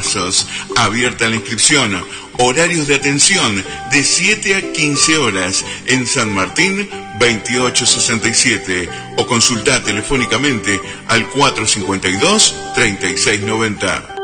pesos. Abierta la inscripción. Horarios de atención de 7 a 15 horas en San Martín 2867 o consulta telefónicamente al 452-3690.